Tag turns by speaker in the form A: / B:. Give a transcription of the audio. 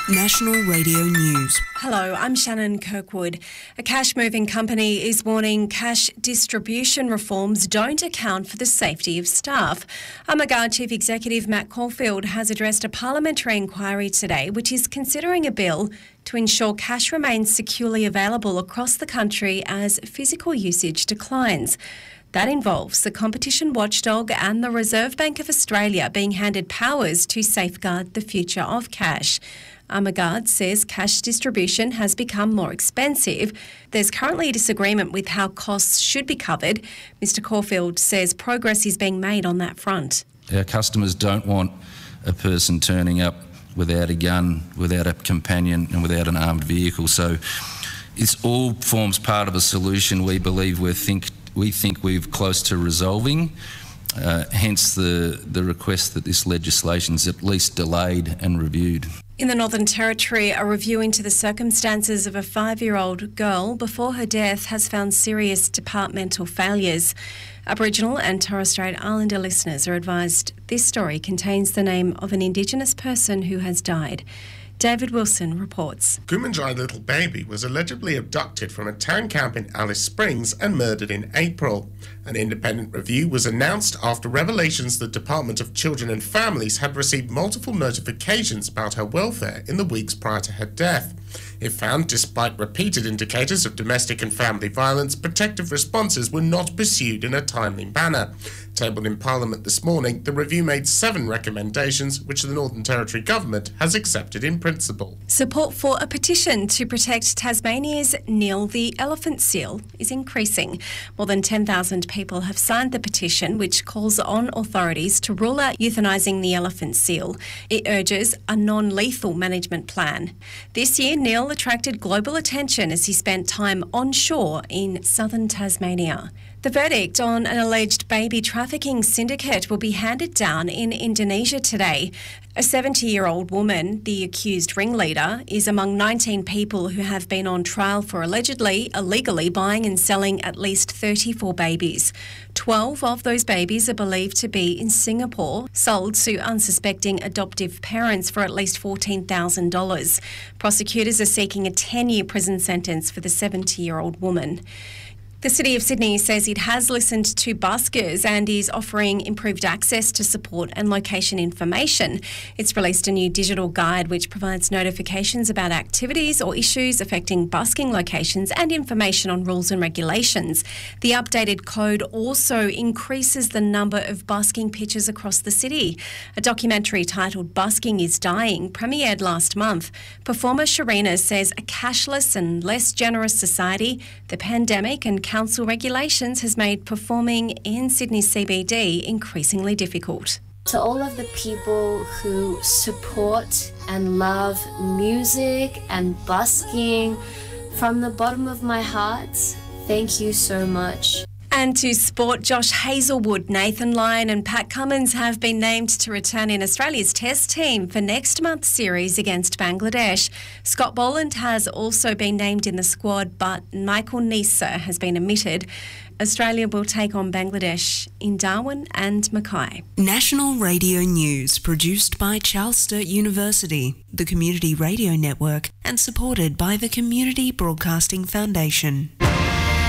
A: National Radio News.
B: Hello, I'm Shannon Kirkwood. A cash moving company is warning cash distribution reforms don't account for the safety of staff. Amagard Chief Executive Matt Caulfield has addressed a parliamentary inquiry today which is considering a bill to ensure cash remains securely available across the country as physical usage declines. That involves the competition watchdog and the Reserve Bank of Australia being handed powers to safeguard the future of cash. Amagard says cash distribution has become more expensive. There's currently a disagreement with how costs should be covered. Mr Caulfield says progress is being made on that front.
C: Our customers don't want a person turning up without a gun, without a companion and without an armed vehicle. So it all forms part of a solution we believe we think we're close to resolving. Hence the request that this legislation is at least delayed and reviewed.
B: In the Northern Territory, a review into the circumstances of a 5-year-old girl before her death has found serious departmental failures. Aboriginal and Torres Strait Islander listeners are advised this story contains the name of an Indigenous person who has died. David Wilson reports.
D: Kumanjai Little Baby was allegedly abducted from a town camp in Alice Springs and murdered in April. An independent review was announced after revelations the Department of Children and Families had received multiple notifications about her welfare in the weeks prior to her death. It found, despite repeated indicators of domestic and family violence, protective responses were not pursued in a timely manner. Tabled in Parliament this morning, the review made 7 recommendations which the Northern Territory Government has accepted in principle.
B: Support for a petition to protect Tasmania's Neil the elephant seal is increasing. More than 10,000 people have signed the petition, which calls on authorities to rule out euthanising the elephant seal. It urges a non-lethal management plan. This year, Neil attracted global attention as he spent time on shore in southern Tasmania. The verdict on an alleged baby trafficking syndicate will be handed down in Indonesia today. A 70-year-old woman, the accused ringleader, is among 19 people who have been on trial for allegedly illegally buying and selling at least 34 babies. 12 of those babies are believed to be in Singapore, sold to unsuspecting adoptive parents for at least $14,000. Prosecutors are seeking a 10-year prison sentence for the 70-year-old woman. The City of Sydney says it has listened to buskers and is offering improved access to support and location information. It's released a new digital guide which provides notifications about activities or issues affecting busking locations and information on rules and regulations. The updated code also increases the number of busking pitches across the city. A documentary titled Busking is Dying premiered last month. Performer Sharina says a cashless and less generous society, the pandemic and council regulations has made performing in Sydney's CBD increasingly difficult.
E: To all of the people who support and love music and busking, from the bottom of my heart, thank you so much.
B: And to sport, Josh Hazelwood, Nathan Lyon and Pat Cummins have been named to return in Australia's Test team for next month's series against Bangladesh. Scott Boland has also been named in the squad, but Michael Neser has been omitted. Australia will take on Bangladesh in Darwin and Mackay.
A: National Radio News, produced by Charles Sturt University, the Community Radio Network, and supported by the Community Broadcasting Foundation.